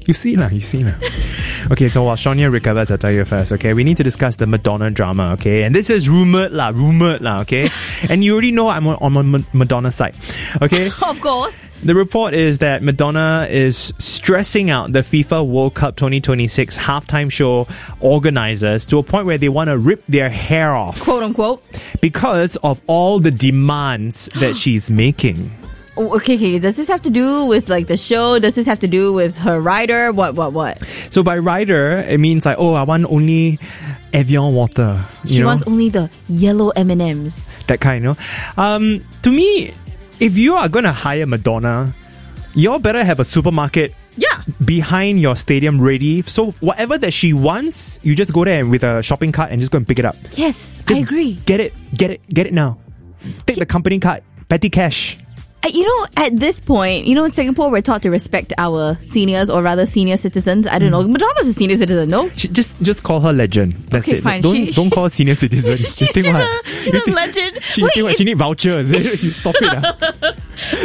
You see now. Okay, so while Sonia recovers, I'll tell you first, okay? We need to discuss the Madonna drama, okay? And this is rumored lah, okay? And you already know I'm on Madonna's side, okay? Of course. The report is that Madonna is stressing out the FIFA World Cup 2026 halftime show organizers to a point where they want to rip their hair off. Quote unquote. Because of all the demands that she's making. Oh, okay. Does this have to do with like the show? Does this have to do with her rider? What? So by rider, it means like, I want only Evian water. She wants only the yellow M&Ms. That kind, To me, if you are going to hire Madonna, you better have a supermarket behind your stadium ready. So whatever that she wants, you just go there with a shopping cart and just go and pick it up. Yes, just I agree. Get it now. Take the company card, petty cash. At this point, in Singapore, we're taught to respect our seniors, or rather senior citizens. I don't know. Madonna's a senior citizen, no? Just call her legend. That's okay, it. Fine. Don't call her senior citizen. She's a legend. She need vouchers. You stop it.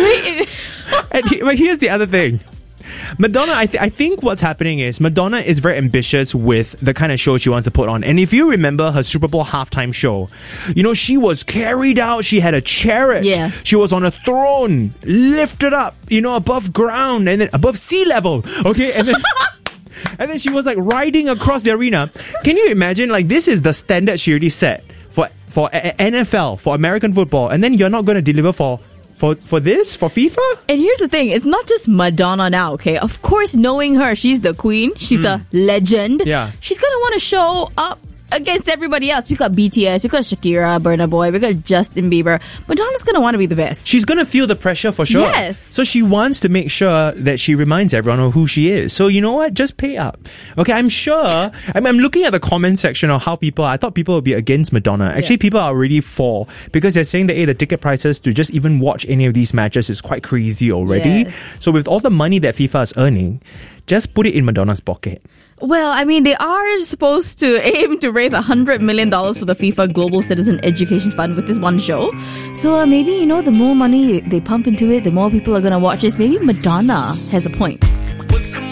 But here's the other thing. Madonna, I think what's happening is Madonna is very ambitious with the kind of show she wants to put on. And if you remember her Super Bowl halftime show, she was carried out. She had a chariot. Yeah. She was on a throne, lifted up, above ground and then above sea level. Okay. And then... And then she was like riding across the arena. Can you imagine? Like, this is the standard she already set for NFL, for American football. And then you're not going to deliver for FIFA? And here's the thing, it's not just Madonna now, okay? Of course, knowing her, she's the queen, she's the legend. Yeah. She's gonna want to show up against everybody else. We got BTS, we got Shakira, Burna Boy, we got Justin Bieber. Madonna's gonna want to be the best. She's gonna feel the pressure for sure. Yes. So she wants to make sure that she reminds everyone of who she is. So you know what? Just pay up. Okay, I'm sure. I'm looking at the comment section of how I thought people would be against Madonna. Actually, people are already for, because they're saying that the ticket prices to just even watch any of these matches is quite crazy already. Yes. So with all the money that FIFA is earning, just put it in Madonna's pocket. Well, they are supposed to aim to raise $100 million for the FIFA Global Citizen Education Fund with this one show. So maybe, the more money they pump into it, the more people are going to watch this. Maybe Madonna has a point.